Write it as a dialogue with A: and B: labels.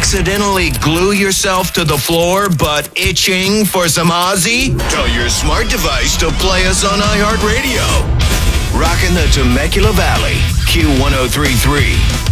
A: accidentally glue yourself to the floor but itching for some Ozzy? Tell your smart device to play us on iHeartRadio. Rockin' the Temecula Valley, Q1033.